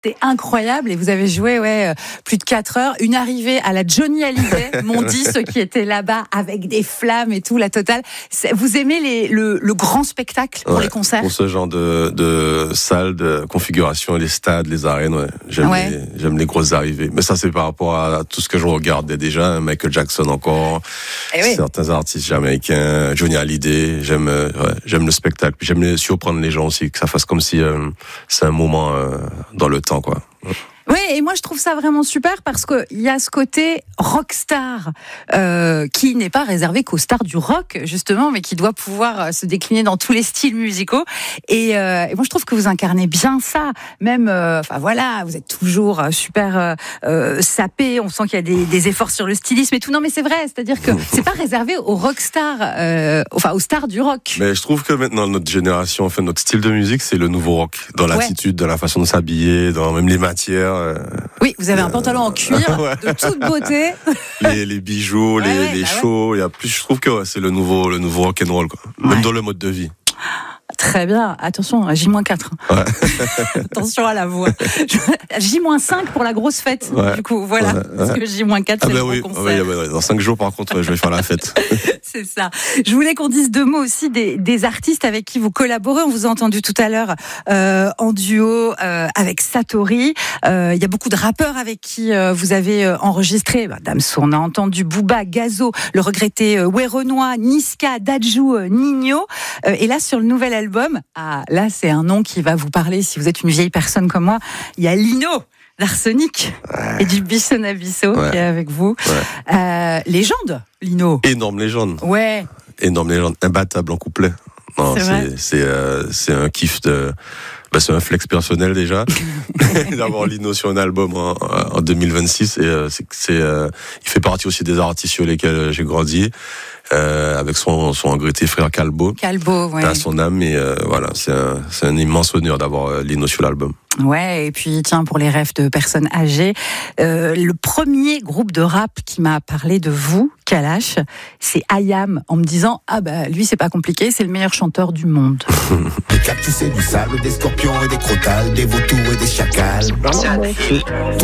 C'était incroyable et vous avez joué plus de 4 heures. Une arrivée à la Johnny Hallyday, m'ont dit ceux qui étaient là-bas avec des flammes et tout, la totale. Vous aimez le grand spectacle pour les concerts? Pour ce genre de salles, de configuration, les stades, les arènes, j'aime les grosses arrivées. Mais ça, c'est par rapport à tout ce que je regardais déjà. Michael Jackson encore, certains artistes jamaïcains, Johnny Hallyday. J'aime le spectacle. Puis j'aime surprendre les gens aussi, que ça fasse comme si c'est un moment dans le temps, quoi. Oui, et moi je trouve ça vraiment super parce que il y a ce côté rockstar qui n'est pas réservé qu'aux stars du rock justement, mais qui doit pouvoir se décliner dans tous les styles musicaux. Et moi je trouve que vous incarnez bien ça. Même, vous êtes toujours super sapé. On sent qu'il y a des efforts sur le stylisme et tout. Non, mais c'est vrai, c'est-à-dire que c'est pas réservé aux rockstars, aux stars du rock. Mais je trouve que maintenant notre génération, notre style de musique, c'est le nouveau rock, dans l'attitude, dans la façon de s'habiller, dans même les matières. Oui, vous avez un pantalon en cuir de toute beauté. Les bijoux, les shows. Je trouve que c'est le nouveau rock'n'roll, quoi. Même dans le mode de vie. Très bien. Attention, J-4. Ouais. Attention à la voix. J-5 pour la grosse fête. Ouais. Du coup, voilà. Ouais. Parce que J-4, c'est le gros concert. Dans 5 jours, par contre, je vais faire la fête. C'est ça. Je voulais qu'on dise 2 mots aussi des artistes avec qui vous collaborez. On vous a entendu tout à l'heure en duo avec Satori. Il y a beaucoup de rappeurs avec qui vous avez enregistré. Damso, on a entendu Booba, Gazo, le regretté Werenoi, Niska, Dadju, Nino. Et là, sur le nouvel album, là, c'est un nom qui va vous parler si vous êtes une vieille personne comme moi. Il y a Lino d'Arsenic et du Bisson Abisso qui est avec vous. Ouais. Légende, Lino. Énorme légende. Ouais. Énorme légende, imbattable en couplet. Non, c'est un kiff c'est un flex personnel déjà d'avoir Lino sur un album en 2026 et il fait partie aussi des artistes sur lesquels j'ai grandi avec son regretté frère Calbo. À son âme et c'est un immense honneur d'avoir Lino sur l'album. Ouais, et puis tiens, pour les rêves de personnes âgées, le premier groupe de rap qui m'a parlé de vous, Kalash, c'est IAM, en me disant lui c'est pas compliqué, c'est le meilleur chanteur du monde. Des cactus et du sable, des scorpions et des crotales, des vautours et des chacals.